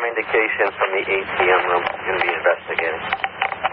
indication from the ATM room. We're going to be investigating.